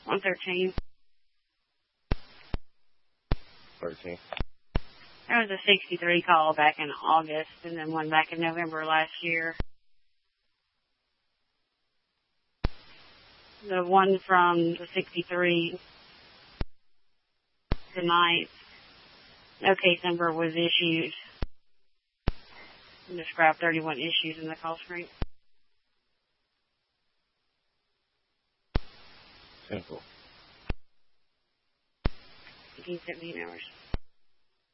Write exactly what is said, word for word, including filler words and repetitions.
one thirteen. thirteen. There was a sixty-three call back in August and then one back in November last year. The one from the sixty-three tonight, no case number was issued. Describe thirty-one issues in the call screen. Simple. fifteen, seventeen hours.